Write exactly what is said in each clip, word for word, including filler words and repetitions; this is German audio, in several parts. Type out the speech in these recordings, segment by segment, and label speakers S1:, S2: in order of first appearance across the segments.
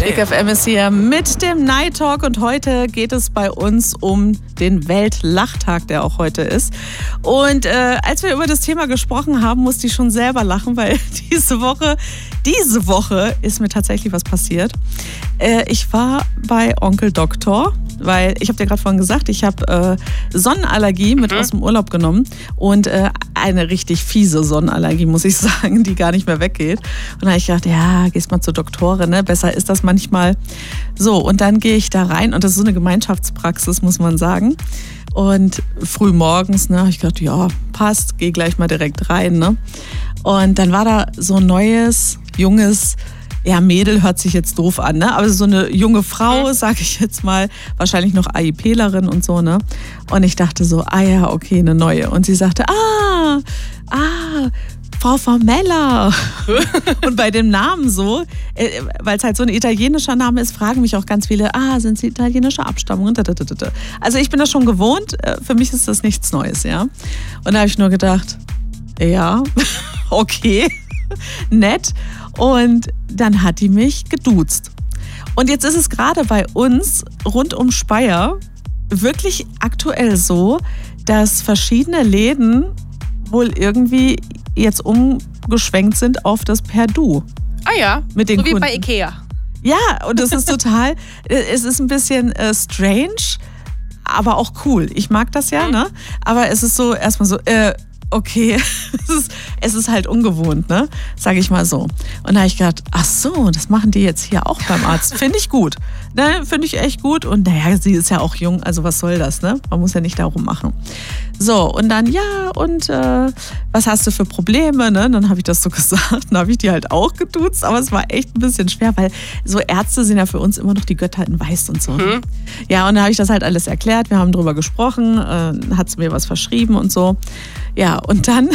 S1: Big F M ist hier mit dem Night Talk und heute geht es bei uns um den Weltlachtag, der auch heute ist. Und äh, als wir über das Thema gesprochen haben, musste ich schon selber lachen, weil diese Woche, diese Woche ist mir tatsächlich was passiert. Äh, ich war bei Onkel Doktor, weil ich habe dir gerade vorhin gesagt, ich habe äh, Sonnenallergie mit mhm. aus dem Urlaub genommen und äh, eine richtig fiese Sonnenallergie, muss ich sagen, die gar nicht mehr weggeht. Und dann habe ich gedacht, ja, gehst mal zur Doktorin, ne? Besser ist das manchmal. So, und dann gehe ich da rein und das ist so eine Gemeinschaftspraxis, muss man sagen. Und früh morgens, ne, habe ich gedacht, ja, passt, geh gleich mal direkt rein, ne? Und dann war da so ein neues, junges, ja, Mädel hört sich jetzt doof an, ne? Aber so eine junge Frau, sage ich jetzt mal, wahrscheinlich noch AIPlerin und so, ne? Und ich dachte so, ah ja, okay, eine neue. Und sie sagte, ah, ah, Frau Formella. Und bei dem Namen so, weil es halt so ein italienischer Name ist, fragen mich auch ganz viele, ah, sind Sie italienischer Abstammung? Also ich bin das schon gewohnt, für mich ist das nichts Neues, ja. Und da habe ich nur gedacht, ja, okay, nett. Und dann hat die mich geduzt. Und jetzt ist es gerade bei uns rund um Speyer wirklich aktuell so, dass verschiedene Läden wohl irgendwie jetzt umgeschwenkt sind auf das Per Du.
S2: Ah ja,
S1: mit den
S2: so wie
S1: Kunden.
S2: bei Ikea.
S1: Ja, und es ist total, es ist ein bisschen äh, strange, aber auch cool. Ich mag das ja, mhm. ne? Aber es ist so erstmal so, äh, okay, es ist, es ist halt ungewohnt, ne? Sag ich mal so. Und da habe ich gedacht, ach so, das machen die jetzt hier auch beim Arzt. Finde ich gut. Ne? Finde ich echt gut. Und naja, sie ist ja auch jung, also was soll das, ne? Man muss ja nicht darum machen. So, und dann, ja, und äh, was hast du für Probleme, ne? Dann habe ich das so gesagt. Dann habe ich die halt auch geduzt, aber es war echt ein bisschen schwer, weil so Ärzte sind ja für uns immer noch die Götter in Weiß und so. Mhm. Ja, und dann habe ich das halt alles erklärt. Wir haben drüber gesprochen, äh, hat sie mir was verschrieben und so. Ja, und dann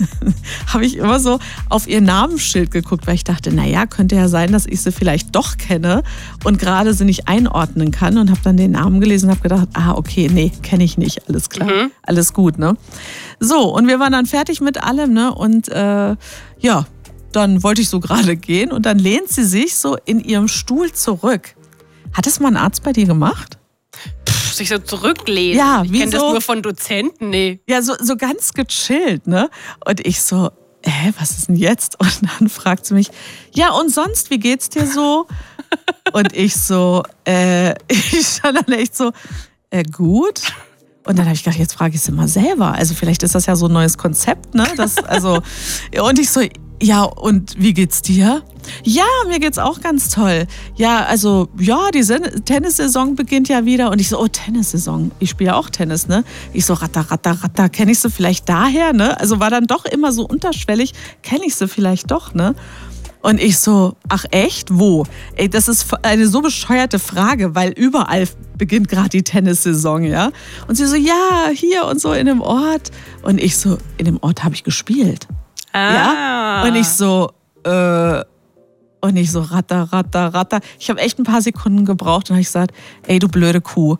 S1: habe ich immer so auf ihr Namensschild geguckt, weil ich dachte, naja, könnte ja sein, dass ich sie vielleicht doch kenne und gerade sie nicht einordnen kann und habe dann den Namen gelesen und habe gedacht, ah, okay, nee, kenne ich nicht, alles klar, mhm. alles gut, ne? So, und wir waren dann fertig mit allem, ne? Und äh, ja, dann wollte ich so gerade gehen und dann lehnt sie sich so in ihrem Stuhl zurück. Hat das mal ein Arzt bei dir gemacht?
S2: Sich so zurücklehnen.
S1: Ja,
S2: ich kenne
S1: so,
S2: das nur von Dozenten, nee.
S1: Ja, so, so ganz gechillt, ne? Und ich so, hä, was ist denn jetzt? Und dann fragt sie mich, ja, und sonst, wie geht's dir so? Und ich so, äh, ich stand dann echt so, äh, gut. Und dann habe ich gedacht, jetzt frage ich sie mal selber. Also vielleicht ist das ja so ein neues Konzept, ne? Das, also, und ich so, ja, und wie geht's dir? Ja, mir geht's auch ganz toll. Ja, also, ja, die Tennissaison beginnt ja wieder. Und ich so, oh, Tennissaison. Ich spiele ja auch Tennis, ne? Ich so, ratter, ratter, ratter. Kenne ich sie vielleicht daher, ne? Also war dann doch immer so unterschwellig. Kenne ich sie vielleicht doch, ne? Und ich so, ach echt? Wo? Ey, das ist eine so bescheuerte Frage, weil überall beginnt gerade die Tennissaison, ja? Und sie so, ja, hier und so in dem Ort. Und ich so, in dem Ort habe ich gespielt.
S2: Ah.
S1: Ja? Und ich so, äh, und ich so, ratter, ratter, ratter. Ich habe echt ein paar Sekunden gebraucht und habe ich gesagt, ey, du blöde Kuh.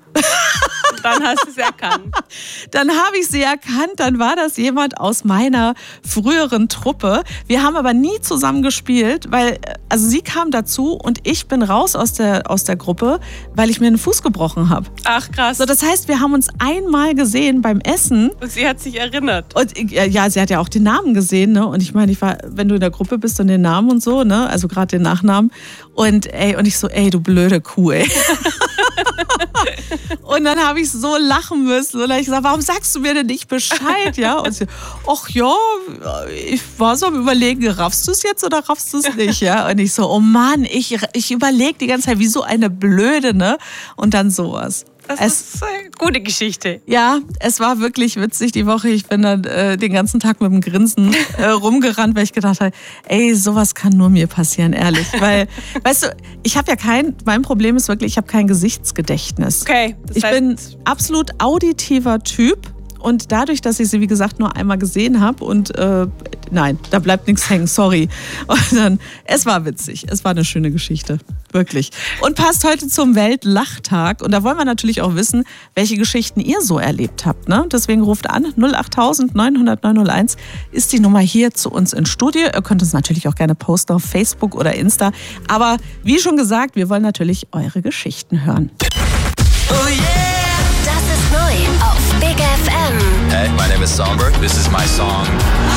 S2: Dann hast du es erkannt.
S1: Dann habe ich sie erkannt, dann war das jemand aus meiner früheren Truppe. Wir haben aber nie zusammen gespielt, weil, also sie kam dazu und ich bin raus aus der, aus der Gruppe, weil ich mir einen Fuß gebrochen habe.
S2: Ach krass.
S1: So, das heißt, wir haben uns einmal gesehen beim Essen.
S2: Und sie hat sich erinnert.
S1: Und ja, sie hat ja auch den Namen gesehen, ne? Und ich meine, ich war, wenn du in der Gruppe bist und den Namen und so, ne? Also gerade den Nachnamen. Und ey, und ich so, ey, du blöde Kuh, ey. Und dann habe ich so lachen müssen. Und dann habe ich gesagt, warum sagst du mir denn nicht Bescheid? Ja? Und sie, ach ja, ich war so am Überlegen, raffst du es jetzt oder raffst du es nicht? Ja? Und ich so, oh Mann, ich, ich überlege die ganze Zeit, wie so eine Blöde, ne? Und dann sowas.
S2: Das
S1: es,
S2: ist eine gute Geschichte.
S1: Ja, es war wirklich witzig die Woche. Ich bin dann äh, den ganzen Tag mit dem Grinsen äh, rumgerannt, weil ich gedacht habe, ey, sowas kann nur mir passieren, ehrlich. Weil, weißt du, ich habe ja kein, mein Problem ist wirklich, ich habe kein Gesichtsgedächtnis.
S2: Okay. Das
S1: ich
S2: heißt,
S1: bin absolut auditiver Typ und dadurch, dass ich sie, wie gesagt, nur einmal gesehen habe und äh, nein, da bleibt nichts hängen, sorry. Und dann, es war witzig, es war eine schöne Geschichte, wirklich. Und passt heute zum Weltlachtag und da wollen wir natürlich auch wissen, welche Geschichten ihr so erlebt habt. Ne? Deswegen ruft an, null acht neun null null neun null eins ist die Nummer hier zu uns ins Studio. Ihr könnt uns natürlich auch gerne posten auf Facebook oder Insta. Aber wie schon gesagt, wir wollen natürlich eure Geschichten hören.
S3: Oh yeah!
S4: Das ist neu auf Big F M.
S3: Hey, my name is Songbird. This is my song.